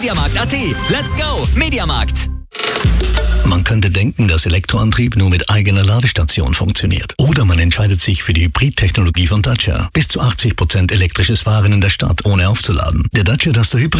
Mediamarkt.at. Let's go! Mediamarkt. Man könnte denken, dass Elektroantrieb nur mit eigener Ladestation funktioniert. Oder man entscheidet sich für die Hybrid-Technologie von Dacia. Bis zu 80% elektrisches Fahren in der Stadt, ohne aufzuladen. Der Dacia Duster Hybrid